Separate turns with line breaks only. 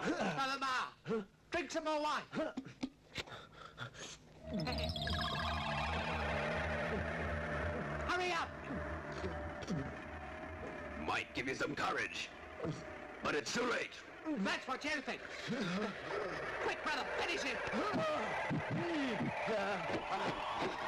Alamar, drink some more wine. Hurry up!
Might give you some courage, but it's too late.
That's what you think. Quick, brother, finish him!